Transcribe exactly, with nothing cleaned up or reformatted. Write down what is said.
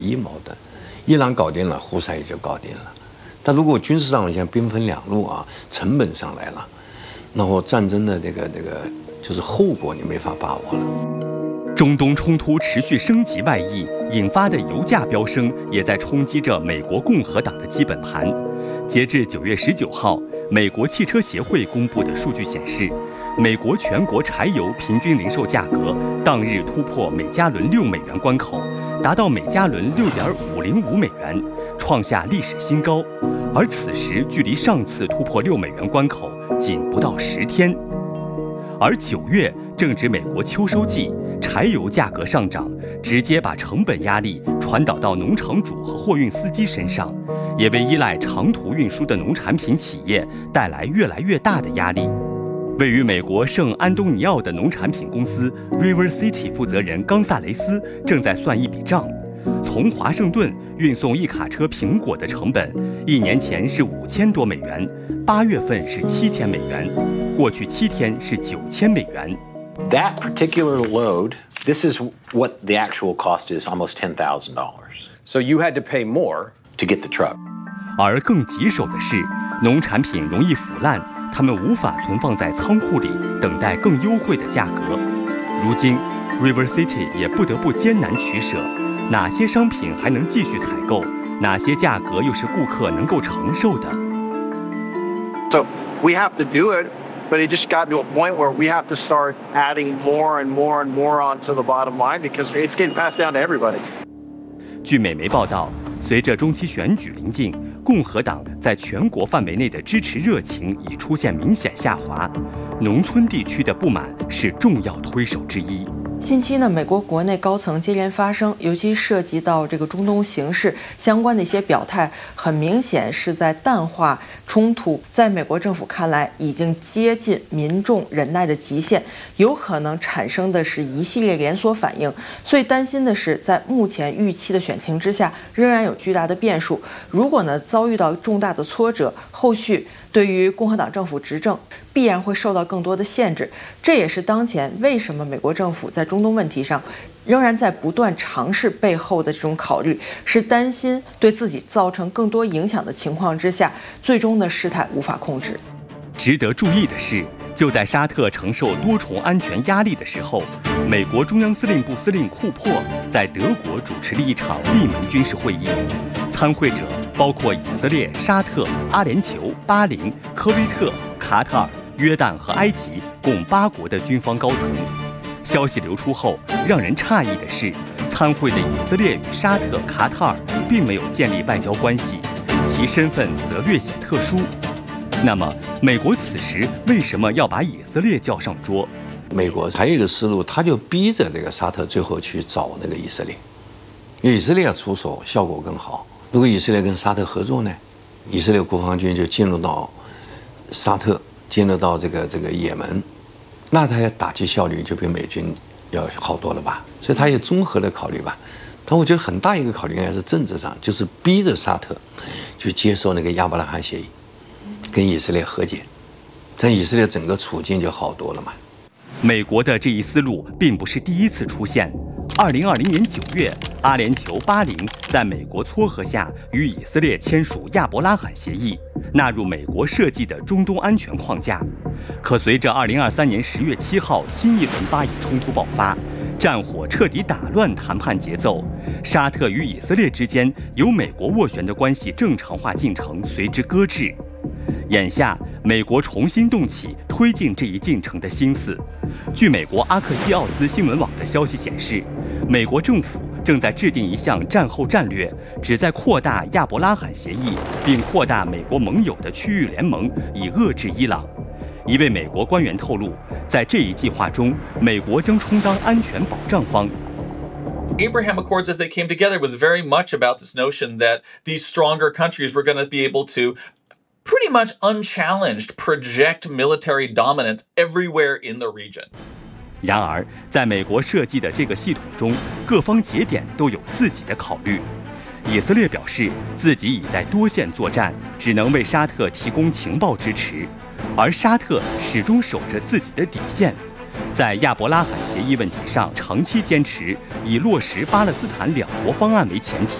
一矛盾，伊朗搞定了，胡塞也就搞定了。但如果军事上像兵分两路啊，成本上来了，那么战争的这个这个就是后果你没法把握了。 中东冲突持续升级外溢引发的油价飙升，也在冲击着美国共和党的基本盘。截至九月十九号，美国汽车协会公布的数据显示，美国全国柴油平均零售价格当日突破每加仑六美元关口，达到每加仑六点五零五美元，创下历史新高。而此时距离上次突破六美元关口仅不到十天。而九月正值美国秋收季，柴油价格上涨，直接把成本压力传导到农场主和货运司机身上，也为依赖长途运输的农产品企业带来越来越大的压力。位于美国圣安东尼奥的农产品公司 River City 负责人冈萨雷斯正在算一笔账：从华盛顿运送一卡车苹果的成本，一年前是五千多美元，八月份是七千美元，过去七天是九千美元。 That particular load, this is what the actual cost is, almost ten thousand dollars. So you had to pay more to get the truck. 而更棘手的是，农产品容易腐烂，它们无法存放在仓库里等待更优惠的价格。如今 River City 也不得不艰难取舍，哪些商品还能继续采购，哪些价格又是顾客能够承受的。 So we have to do it, but it just got to a point where we have to start adding more and more and more onto the bottom line because it's getting passed down to everybody. 据美媒报道，随着中期选举临近，共和党在全国范围内的支持热情已出现明显下滑，农村地区的不满是重要推手之一。 近期呢，美国国内高层接连发生，尤其涉及到这个中东形势相关的一些表态，很明显是在淡化冲突。在美国政府看来，已经接近民众忍耐的极限，有可能产生的是一系列连锁反应。所以担心的是，在目前预期的选情之下，仍然有巨大的变数。如果呢遭遇到重大的挫折，后续对于共和党政府执政必然会受到更多的限制。这也是当前为什么美国政府在中东问题上仍然在不断尝试背后的这种考虑，是担心对自己造成更多影响的情况之下，最终的事态无法控制。 值得注意的是，就在沙特承受多重安全压力的时候，美国中央司令部司令库珀在德国主持了一场闭门军事会议，参会者包括以色列、沙特、阿联酋、巴林、科威特、卡塔尔、约旦和埃及共八国的军方高层。消息流出后，让人诧异的是，参会的以色列与沙特、卡塔尔并没有建立外交关系，其身份则略显特殊。那么，美国此时为什么要把以色列叫上桌？ 美国还有一个思路，他就逼着这个沙特最后去找那个以色列，因为以色列要出手效果更好。如果以色列跟沙特合作呢，以色列国防军就进入到沙特，进入到这个这个也门，那他要打击效率就比美军要好多了吧？所以他也综合的考虑吧。但我觉得很大一个考虑应该是政治上，就是逼着沙特去接受那个亚伯拉罕协议，跟以色列和解，这样以色列整个处境就好多了嘛。 美国的这一思路并不是第一次出现。二零二零年九月，阿联酋巴林在美国撮合下与以色列签署亚伯拉罕协议，纳入美国设计的中东安全框架。可随着二零二三年十月七号新一轮巴以冲突爆发，战火彻底打乱谈判节奏，沙特与以色列之间由美国斡旋的关系正常化进程随之搁置。眼下，美国重新动起推进这一进程的心思。据美国阿克西奥斯新闻网的消息显示，美国政府正在制定一项战后战略，旨在扩大亚伯拉罕协议，并扩大美国盟友的区域联盟，以遏制伊朗。一位美国官员透露，在这一计划中，美国将充当安全保障方。 Abraham Accords, as they came together, was very much about this notion that these stronger countries were going to be able to pretty much unchallenged project military dominance everywhere in the region. 然而，在美国设计的这个系统中，各方节点都有自己的考虑。以色列表示自己已在多线作战，只能为沙特提供情报支持，而沙特始终守着自己的底线。 在亚伯拉罕协议问题上长期坚持以落实巴勒斯坦两国方案为前提。